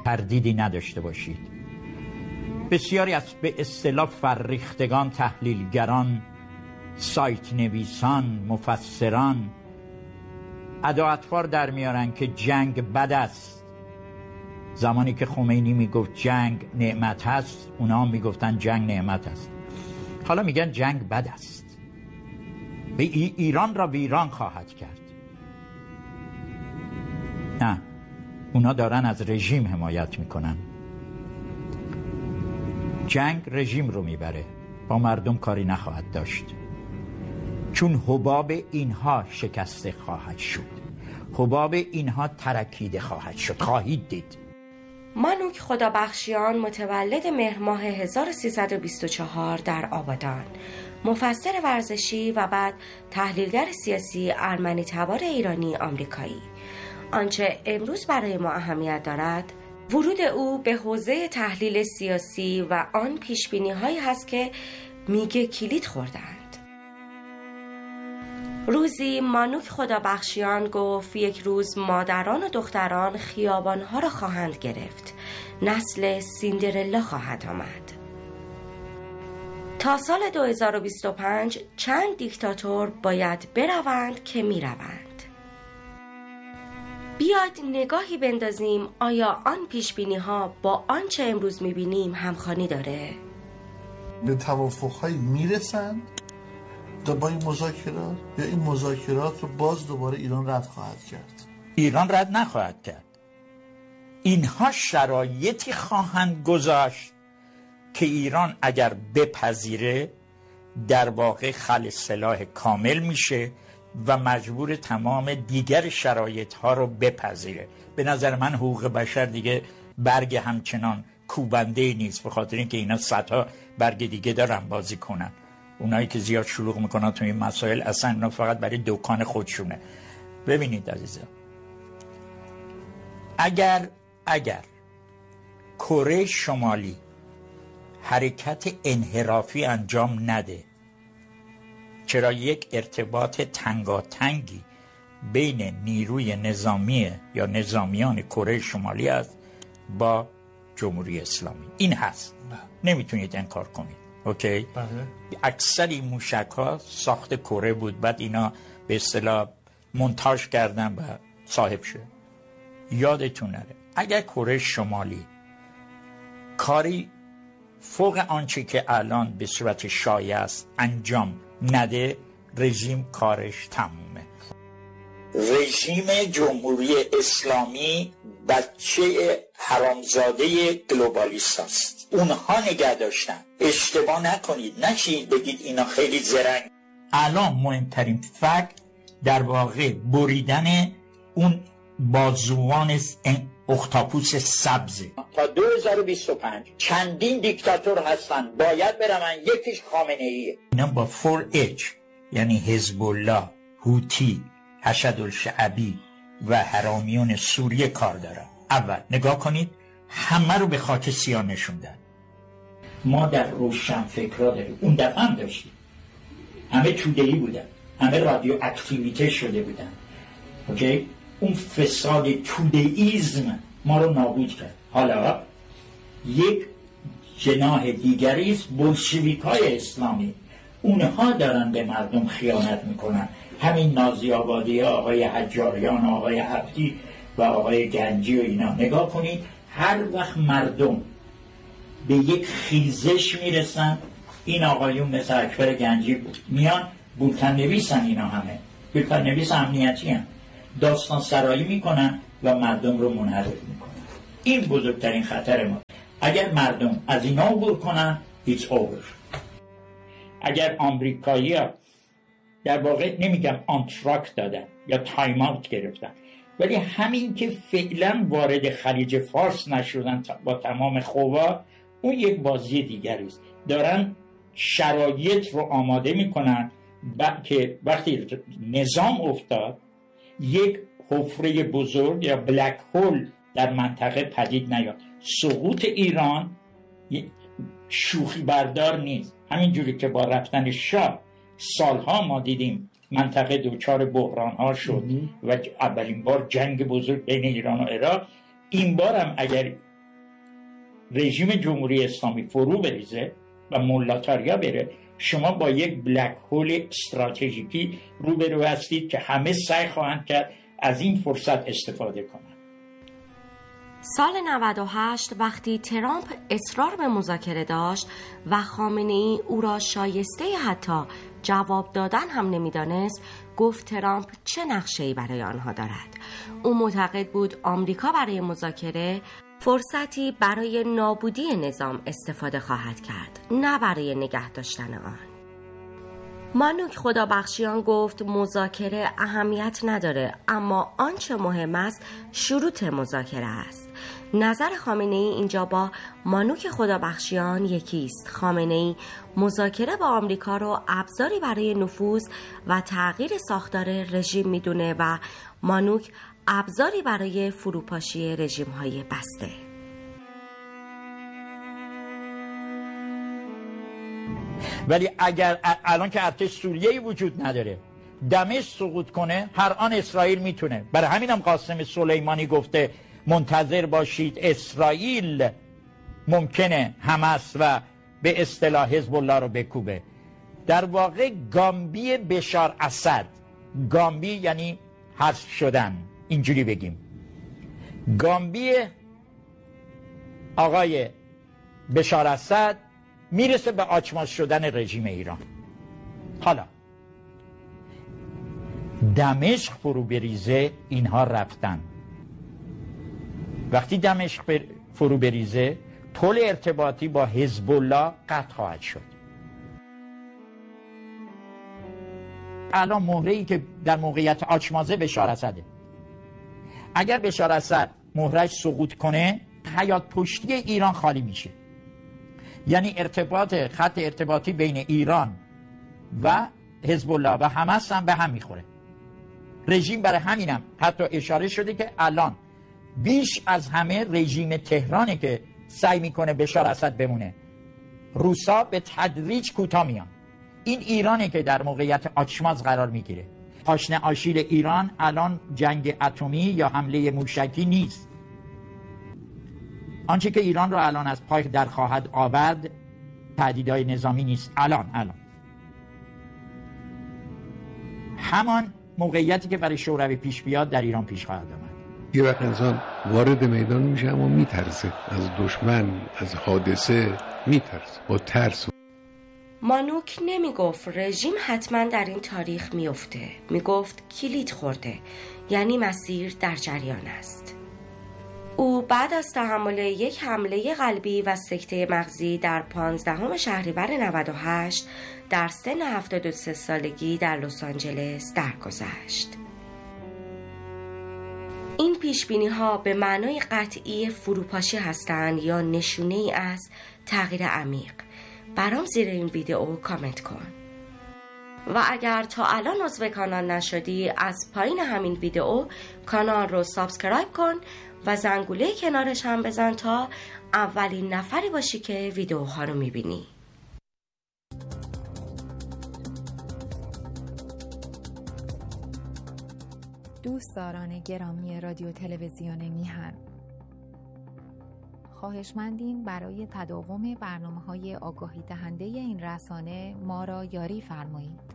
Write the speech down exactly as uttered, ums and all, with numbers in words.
تردیدی نداشته باشید. بسیاری از به اصطلاح فرریختگان، تحلیلگران، سایت نویسان، مفسران ادا اطوار در میارن که جنگ بد است. زمانی که خمینی میگفت جنگ نعمت هست، اونا میگفتن جنگ نعمت است. حالا میگن جنگ بد است، به ای ایران را ویران خواهد کرد. نه، اونا دارن از رژیم حمایت میکنن. جنگ رژیم رو میبره، با مردم کاری نخواهد داشت، چون حباب اینها شکسته خواهد شد، حباب اینها ترکیده خواهد شد. خواهید دید. مانوک خدابخشیان متولد مهر ماه هزار و سیصد و بیست و چهار در آبادان، مفسر ورزشی و بعد تحلیلگر سیاسی ارمنی تبار ایرانی آمریکایی. آنچه امروز برای ما اهمیت دارد ورود او به حوزه تحلیل سیاسی و آن پیشبینی هایی هست که میگه کلید خوردند. روزی مانوک خدابخشیان گفت یک روز مادران و دختران خیابانها را خواهند گرفت، نسل سیندرلا خواهد آمد. تا سال دو هزار و بیست و پنج چند دیکتاتور باید بروند که میروند. بیاید نگاهی بندازیم آیا آن پیشبینی ها با آنچه امروز میبینیم همخوانی داره؟ به توافق‌هایی میرسند با این مذاکرات، یا این مذاکرات رو باز دوباره ایران رد خواهد کرد؟ ایران رد نخواهد کرد. اینها شرایطی خواهند گذاشت که ایران اگر بپذیره در واقع خل سلاح کامل میشه و مجبور تمام دیگر شرایط ها رو بپذیره. به نظر من حقوق بشر دیگه برگ همچنان کوبنده نیست، به خاطر اینکه اینا صدها برگ دیگه دارن بازی کنن. اونایی که زیاد شلوغ میکنن تو این مسائل اصلا اینا فقط برای دکان خودشونه. ببینید عزیزان، اگر اگر کره شمالی حرکت انحرافی انجام نده، چرا یک ارتباط تنگاتنگی بین نیروی نظامی یا نظامیان کره شمالی است با جمهوری اسلامی. این هست، نمیتونید انکار کنید. اوکی؟ بله. اکثر این موشک ها ساخت کره بود، بعد اینا به اصطلاح مونتاژ کردن و صاحب شد. یادتون نره اگر کره شمالی کاری فوق آنچه که الان به صورت شایع است انجام نده، رژیم کارش تمومه. رژیم جمهوری اسلامی بچه حرامزاده گلوبالیست است. اونها نگه داشتن. اشتباه نکنید، نشید بگید اینا خیلی زرنگ. الان مهمترین فکت در واقع بریدن اون بازوان اختاپوس سبزه. تا دو هزار و بیست و پنج چندین دیکتاتور هستن، باید برن. یکیش خامنه ایه. اینا با فور اچ یعنی حزب الله، هوتی، حشدالشعبی و حرامیون سوریه کار دارن. اول نگاه کنید، همه رو به خاک سیاه نشوندن. ما در روشن فکرها داریم، اون دفعه هم داشتیم، همه توده‌ای بودن، همه رادیو اکتیویته شده بودن. اوکی؟ اون فساد توده‌ایزم ما رو نابود کرد. حالا یک جناح دیگری است، بولشویک‌های اسلامی. اونها دارن به مردم خیانت میکنن. همین نازی آبادی، آقای حجاریان، آقای عبدی و آقای گنجی و اینا. نگاه کنید، هر وقت مردم به یک خیزش میرسن، این آقایون مثل اکبر گنجی بود، میان بولتن نویسن، اینا همه بولتن نویس امنیتی هم داستان سرایی میکنن و مردم رو منحرف میکنن. این بزرگترین خطر ما. اگر مردم از اینا عبور کنن، it's over. اگر آمریکایی ها در واقع نمیگم آنتراک دادن یا تایم آوت گرفتن، ولی همین که فعلا وارد خلیج فارس نشدن با تمام خوبا، اون یک بازی دیگری است. دارن شرایط رو آماده میکنن که وقتی نظام افتاد، یک حفره بزرگ یا بلک هول در منطقه پدید نیاد. سقوط ایران شوخی بردار نیست. همینجوری که با رفتن شاه سالها ما دیدیم منطقه دوچار بحران ها شد و اولین بار جنگ بزرگ بین ایران و عراق، این بار هم اگر رژیم جمهوری اسلامی فرو بریزه و مولاتاریا بره، شما با یک بلک هول استراتژیکی روبرو هستید که همه سعی خواهند کرد از این فرصت استفاده کنند. سال نود و هشت وقتی ترامپ اصرار به مذاکره داشت و خامنه‌ای او را شایسته حتی جواب دادن هم نمی‌دانست، گفت ترامپ چه نقشه‌ای برای آنها دارد. او معتقد بود آمریکا برای مذاکره فرصتی برای نابودی نظام استفاده خواهد کرد، نه برای نگه داشتن آن. مانوک خدابخشیان گفت مذاکره اهمیت نداره، اما آنچه مهم است شروط مذاکره است. نظر خامنه‌ای اینجا با مانوک خدابخشیان یکی است. خامنه‌ای مذاکره با آمریکا رو ابزاری برای نفوذ و تغییر ساختار رژیم میدونه و مانوک ابزاری برای فروپاشی رژیم‌های بسته. ولی اگر الان که ارتش سوریه‌ای وجود نداره، دمشق سقوط کنه، هر آن اسرائیل میتونه. برای همینم قاسم سلیمانی گفته منتظر باشید اسرائیل ممکنه حماس و به اصطلاح حزب الله رو بکوبه. در واقع گامبی بشار اسد، گامبی یعنی حذف شدن، اینجوری بگیم، گامبی آقای بشار اسد میرسه به آچماز شدن رژیم ایران. حالا دمشق فرو بریزه، اینها رفتن. وقتی دمشق فرو بریزه، پل ارتباطی با حزب الله قطع خواهد شد. الان مهره‌ای که در موقعیت آچمازه بشار اسده، اگر بشار اسد مهرش سقوط کنه، حیات پشتی ایران خالی میشه. یعنی ارتباط خط ارتباطی بین ایران و حزب الله و حماس هم به هم میخوره. رژیم برای همینم حتی اشاره شده که الان بیش از همه رژیم تهرانه که سعی میکنه بشار اسد بمونه. روسا به تدریج کوتاه میان. این ایرانه که در موقعیت آچماز قرار میگیره. پاشنه آشیل ایران الان جنگ اتمی یا حمله موشکی نیست. آنچه که ایران رو الان از پای در خواهد آورد تهدیدهای نظامی نیست. الان الان همان موقعیتی که برای شوروی پیش بیاد در ایران پیش خواهد آمد. یه وقت انسان وارد میدان میشه اما میترسه از دشمن، از حادثه میترسه، با ترس. مانوک نمیگفت رژیم حتما در این تاریخ میفته، میگفت کلید خورده، یعنی مسیر در جریان است. او بعد از تحمل یک حمله قلبی و سکته مغزی در پانزدهم شهریور نود و هشت در سن هفتاد و سه سالگی در لس آنجلس درگذشت. این پیشبینی ها به معنای قطعی فروپاشی هستند یا نشونه ای از تغییر عمیق؟ برام زیر این ویدیو کامنت کن. و اگر تا الان عضو کانال نشدی، از پایین همین ویدیو کانال رو سابسکرایب کن و زنگوله کنارش هم بزن تا اولین نفری باشی که ویدیوها رو میبینی. دوستداران گرامی رادیو تلویزیون میهن، خواهشمندیم برای تداوم برنامه‌های آگاهی دهنده این رسانه ما را یاری فرمایید.